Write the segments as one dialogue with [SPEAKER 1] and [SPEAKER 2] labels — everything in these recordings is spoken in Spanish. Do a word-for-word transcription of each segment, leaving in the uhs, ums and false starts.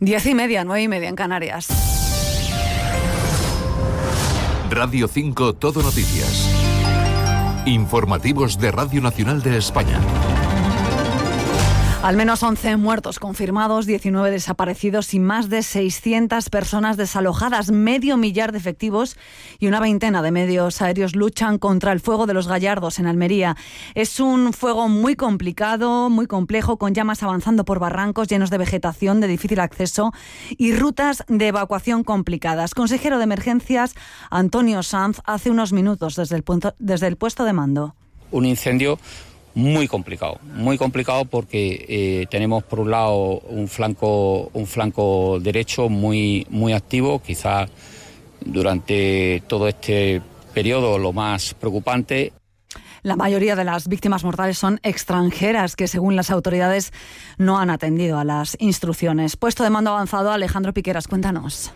[SPEAKER 1] Diez y media, nueve y media en Canarias.
[SPEAKER 2] Radio cinco Todo Noticias. Informativos de Radio Nacional de España.
[SPEAKER 1] Al menos once muertos confirmados, diecinueve desaparecidos y más de seiscientas personas desalojadas. Medio millar de efectivos y una veintena de medios aéreos luchan contra el fuego de los Gallardos en Almería. Es un fuego muy complicado, muy complejo, con llamas avanzando por barrancos llenos de vegetación de difícil acceso y rutas de evacuación complicadas. Consejero de Emergencias Antonio Sanz, hace unos minutos desde el, punto, desde el puesto de mando.
[SPEAKER 3] Un incendio muy complicado, muy complicado porque eh, tenemos por un lado un flanco, un flanco derecho muy, muy activo, quizás durante todo este periodo lo más preocupante.
[SPEAKER 1] La mayoría de las víctimas mortales son extranjeras que, según las autoridades, no han atendido a las instrucciones. Puesto de mando avanzado, Alejandro Piqueras, cuéntanos.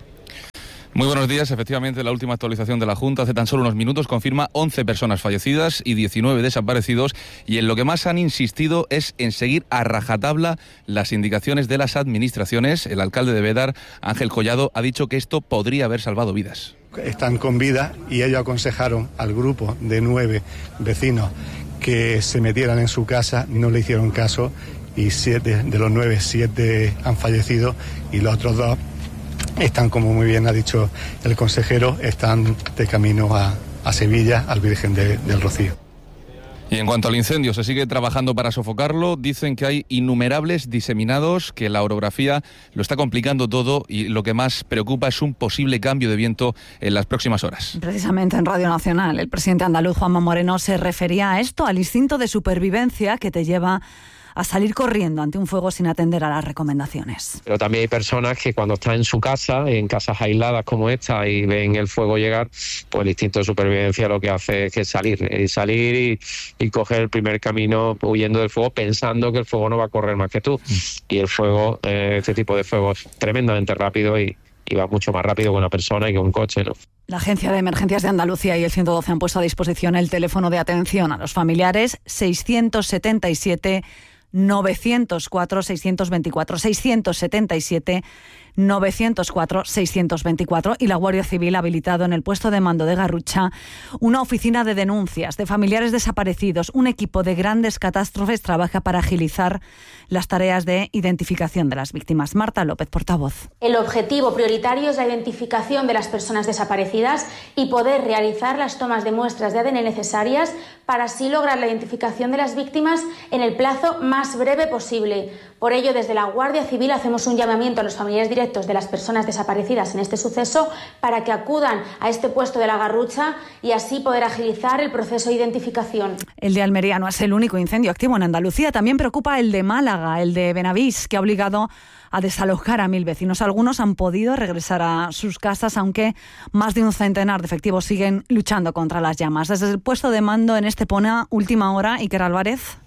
[SPEAKER 4] Muy buenos días. Efectivamente, la última actualización de la Junta hace tan solo unos minutos confirma once personas fallecidas y diecinueve desaparecidos, y en lo que más han insistido es en seguir a rajatabla las indicaciones de las administraciones. El alcalde de Bédar, Ángel Collado, ha dicho que esto podría haber salvado vidas.
[SPEAKER 5] Están con vida y ellos aconsejaron al grupo de nueve vecinos que se metieran en su casa, no le hicieron caso y siete de los nueve, siete han fallecido y los otros dos están, como muy bien ha dicho el consejero, están de camino a, a Sevilla, al Virgen de, del Rocío.
[SPEAKER 4] Y en cuanto al incendio, se sigue trabajando para sofocarlo. Dicen que hay innumerables diseminados, que la orografía lo está complicando todo y lo que más preocupa es un posible cambio de viento en las próximas horas.
[SPEAKER 1] Precisamente en Radio Nacional, el presidente andaluz Juanma Moreno se refería a esto, al instinto de supervivencia que te lleva a salir corriendo ante un fuego sin atender a las recomendaciones.
[SPEAKER 6] Pero también hay personas que cuando están en su casa, en casas aisladas como esta, y ven el fuego llegar, pues el instinto de supervivencia lo que hace es que salir, y salir y, y coger el primer camino huyendo del fuego, pensando que el fuego no va a correr más que tú. Y el fuego, eh, este tipo de fuego es tremendamente rápido y, y va mucho más rápido que una persona y que un coche, ¿no?
[SPEAKER 1] La Agencia de Emergencias de Andalucía y el ciento doce han puesto a disposición el teléfono de atención a los familiares seiscientos setenta y siete novecientos cuatro seiscientos veinticuatro, seiscientos setenta y siete novecientos cuatro seiscientos veinticuatro, y la Guardia Civil ha habilitado en el puesto de mando de Garrucha una oficina de denuncias de familiares desaparecidos. Un equipo de grandes catástrofes trabaja para agilizar las tareas de identificación de las víctimas. Marta López, portavoz.
[SPEAKER 7] El objetivo prioritario es la identificación de las personas desaparecidas y poder realizar las tomas de muestras de A D N necesarias para así lograr la identificación de las víctimas en el plazo más breve posible. Por ello, desde la Guardia Civil hacemos un llamamiento a los familiares directos de las personas desaparecidas en este suceso para que acudan a este puesto de la Garrucha y así poder agilizar el proceso de identificación.
[SPEAKER 1] El de Almería no es el único incendio activo en Andalucía. También preocupa el de Málaga, el de Benavís, que ha obligado a desalojar a mil vecinos. Algunos han podido regresar a sus casas, aunque más de un centenar de efectivos siguen luchando contra las llamas. Desde el puesto de mando en Estepona, última hora, Iker Álvarez.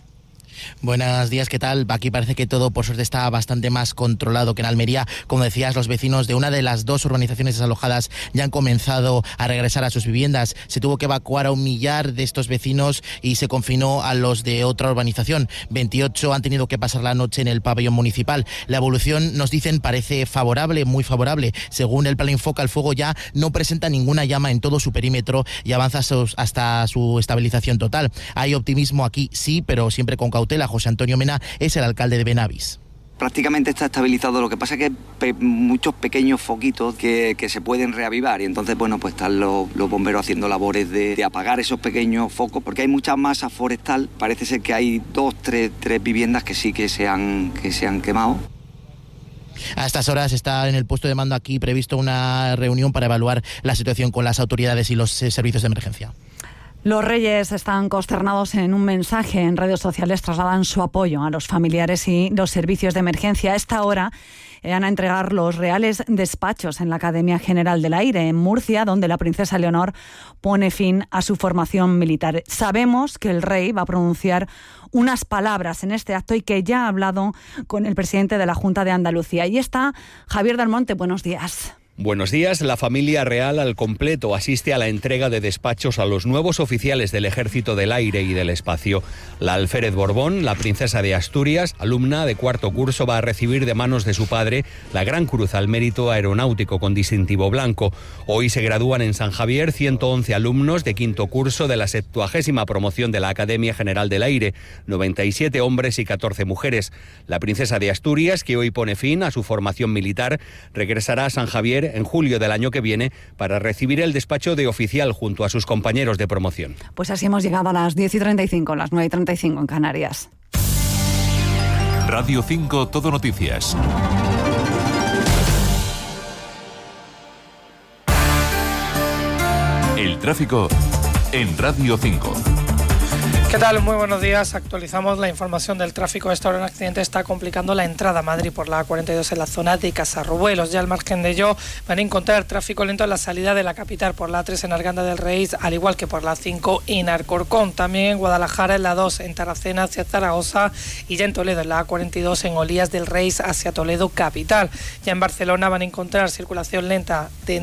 [SPEAKER 8] Buenos días, ¿qué tal? Aquí parece que todo, por suerte, está bastante más controlado que en Almería. Como decías, los vecinos de una de las dos urbanizaciones desalojadas ya han comenzado a regresar a sus viviendas. Se tuvo que evacuar a un millar de estos vecinos y se confinó a los de otra urbanización. veintiocho han tenido que pasar la noche en el pabellón municipal. La evolución, nos dicen, parece favorable, muy favorable. Según el plan Infoca, el fuego ya no presenta ninguna llama en todo su perímetro y avanza hasta su estabilización total. Hay optimismo aquí, sí, pero siempre con cautela. José Antonio Mena es el alcalde de Benavís.
[SPEAKER 9] Prácticamente está estabilizado, lo que pasa es que hay pe- muchos pequeños foquitos que, que se pueden reavivar y entonces, bueno, pues están los, los bomberos haciendo labores de, de apagar esos pequeños focos porque hay mucha masa forestal. Parece ser que hay dos, tres, tres viviendas que sí que se han, que se han quemado.
[SPEAKER 8] A estas horas está en el puesto de mando aquí previsto una reunión para evaluar la situación con las autoridades y los eh, servicios de emergencia.
[SPEAKER 1] Los Reyes están consternados. En un mensaje en redes sociales trasladan su apoyo a los familiares y los servicios de emergencia. A esta hora van a entregar los reales despachos en la Academia General del Aire, en Murcia, donde la princesa Leonor pone fin a su formación militar. Sabemos que el rey va a pronunciar unas palabras en este acto y que ya ha hablado con el presidente de la Junta de Andalucía. Y está Javier del Monte. Buenos días.
[SPEAKER 10] Buenos días. La familia real al completo asiste a la entrega de despachos a los nuevos oficiales del Ejército del Aire y del Espacio. La alférez Borbón, la princesa de Asturias, alumna de cuarto curso, va a recibir de manos de su padre la Gran Cruz al Mérito Aeronáutico con distintivo blanco. Hoy se gradúan en San Javier ciento once alumnos de quinto curso de la septuagésima promoción de la Academia General del Aire, noventa y siete hombres y catorce mujeres. La princesa de Asturias, que hoy pone fin a su formación militar, regresará a San Javier en julio del año que viene para recibir el despacho de oficial junto a sus compañeros de promoción.
[SPEAKER 1] Pues así hemos llegado a las diez y treinta y cinco, las nueve y treinta y cinco en Canarias.
[SPEAKER 2] Radio cinco Todo Noticias. El tráfico en Radio cinco.
[SPEAKER 11] ¿Qué tal? Muy buenos días. Actualizamos la información del tráfico. Esta hora un accidente está complicando la entrada a Madrid por la A cuarenta y dos en la zona de Casarrubuelos. Ya al margen de ello van a encontrar tráfico lento en la salida de la capital por la A tres en Arganda del Rey, al igual que por la A cinco en Alcorcón. También en Guadalajara en la dos en Tarracena hacia Zaragoza y ya en Toledo en la A cuarenta y dos en Olías del Rey hacia Toledo capital. Ya en Barcelona van a encontrar circulación lenta de